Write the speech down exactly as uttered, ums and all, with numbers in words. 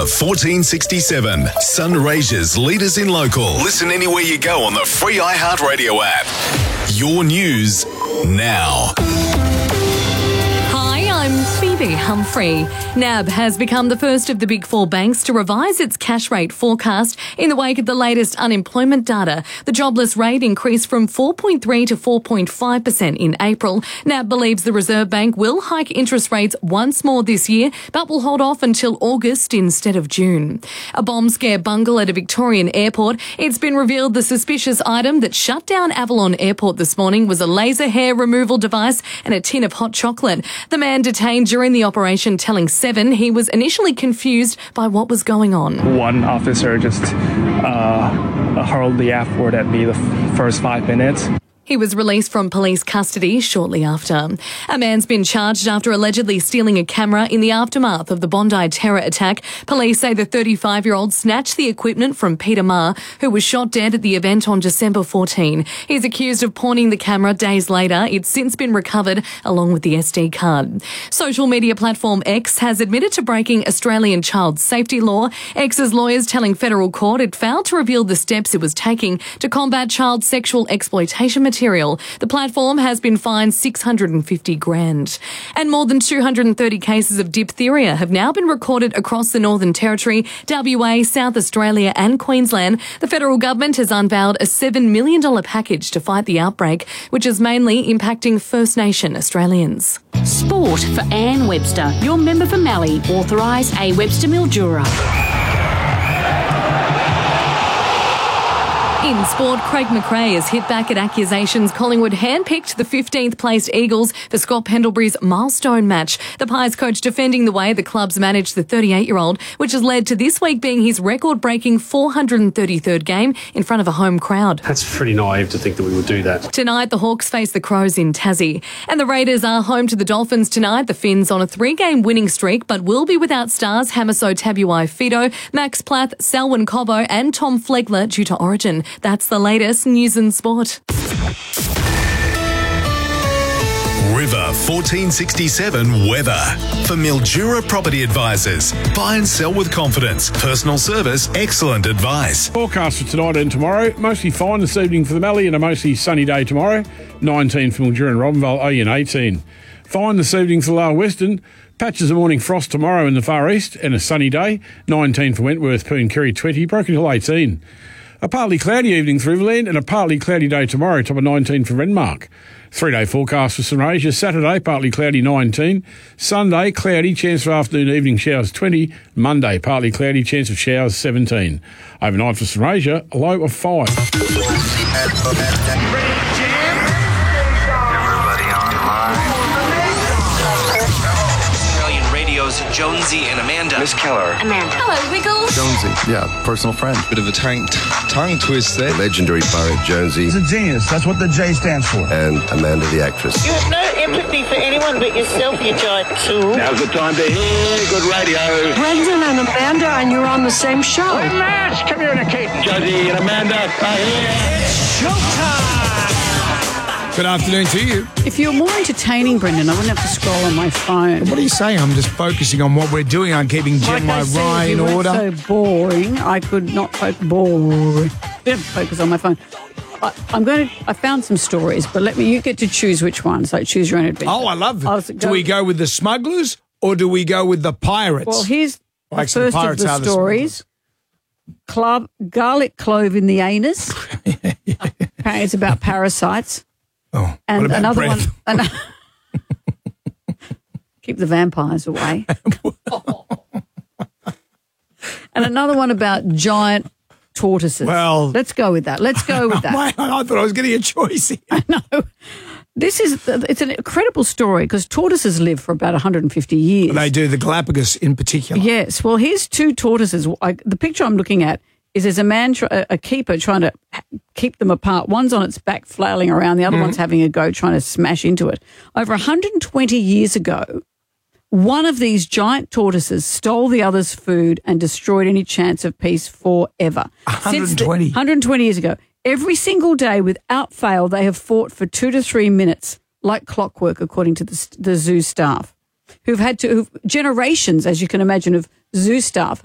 River fourteen sixty-seven, Sunraysia's leaders in local. Listen anywhere you go on the free iHeartRadio app. Your news now. I'm Phoebe Humphrey. N A B has become the first of the big four banks to revise its cash rate forecast in the wake of the latest unemployment data. The jobless rate increased from four point three to four point five percent in April. N A B believes the Reserve Bank will hike interest rates once more this year, but will hold off until August instead of June. A bomb scare bungle at a Victorian airport. It's been revealed the suspicious item that shut down Avalon Airport this morning was a laser hair removal device and a tin of hot chocolate. The man detained during the operation telling Seven he was initially confused by what was going on. One officer just uh, hurled the F word at me the f- first five minutes. He was released from police custody shortly after. A man's been charged after allegedly stealing a camera in the aftermath of the Bondi terror attack. Police say the thirty-five-year-old snatched the equipment from Peter Ma, who was shot dead at the event on December fourteenth. He's accused of pawning the camera days later. It's since been recovered along with the S D card. Social media platform X has admitted to breaking Australian child safety law. X's lawyers telling federal court it failed to reveal the steps it was taking to combat child sexual exploitation material. The platform has been fined six hundred fifty grand. And more than two hundred thirty cases of diphtheria have now been recorded across the Northern Territory, W A, South Australia and Queensland. The federal government has unveiled a seven million dollars package to fight the outbreak, which is mainly impacting First Nation Australians. Sport for Anne Webster, your member for Mallee, authorised A. Webster Mildura. In sport, Craig McRae has hit back at accusations Collingwood handpicked the fifteenth placed Eagles for Scott Pendlebury's milestone match. The Pies coach defending the way the clubs managed the thirty-eight-year-old, which has led to this week being his record-breaking four hundred thirty-third game in front of a home crowd. That's pretty naive to think that we would do that. Tonight, the Hawks face the Crows in Tassie. And the Raiders are home to the Dolphins tonight. The Finns on a three-game winning streak, but will be without stars Hamiso Tabuai-Fidow, Max Plath, Selwyn Cobbo and Tom Flegler due to Origin. That's the latest news and sport. River fourteen sixty-seven weather. For Mildura Property Advisors. Buy and sell with confidence. Personal service, excellent advice. Forecast for tonight and tomorrow. Mostly fine this evening for the Mallee and a mostly sunny day tomorrow. nineteen for Mildura and Robinvale, Oyen eighteen. Fine this evening for Lower Western. Patches of morning frost tomorrow in the far east and a sunny day. nineteen for Wentworth, Poonkerry twenty. Broken Hill eighteen. A partly cloudy evening for Riverland and a partly cloudy day tomorrow, top of nineteen for Renmark. Three-day forecast for Sunraysia. Saturday, partly cloudy, nineteen. Sunday, cloudy, chance for afternoon evening showers, twenty. Monday, partly cloudy, chance of showers, seventeen. Overnight for Sunraysia, a low of five. Jonesy and Amanda. Miss Keller. Amanda. Hello, Wiggles. Jonesy. Yeah, personal friend. Bit of a tongue, tongue twist there. The legendary poet Jonesy. He's a genius. That's what the J stands for. And Amanda, the actress. You have no empathy for anyone but yourself, you giant tool. Now's the time to hear good radio. Brendan and Amanda, and you're on the same show. We're mass communicating. Jonesy and Amanda are here. It's showtime. Good afternoon to you. If you're more entertaining, Brendan, I wouldn't have to scroll on my phone. What are you saying? I'm just focusing on what we're doing. I'm keeping Jen like my Rye in order. So boring. I could not focus. Boring. Didn't focus on my phone. I, I'm going to. I found some stories, but let me. You get to choose which ones. Like choose your own adventure. Oh, I love it. Do we go with the smugglers or do we go with the pirates? Well, here's like the first of the stories. The Club garlic clove in the anus. Apparently, it's about parasites. Oh, and what about another breath? one. An- keep the vampires away. And another one about giant tortoises. Well, let's go with that. Let's go with that. I thought I was getting a choice here. I know. This is it's an incredible story because tortoises live for about one hundred fifty years. They do, the Galapagos in particular. Yes. Well, here's two tortoises. I, the picture I'm looking at is there's a man, a keeper trying to keep them apart. One's on its back flailing around. The other mm-hmm. one's having a go trying to smash into it. Over one hundred twenty years ago, one of these giant tortoises stole the other's food and destroyed any chance of peace forever. one hundred twenty? The, one hundred twenty years ago. Every single day, without fail, they have fought for two to three minutes, like clockwork, according to the, the zoo staff, who've had to, who've, generations, as you can imagine, of zoo staff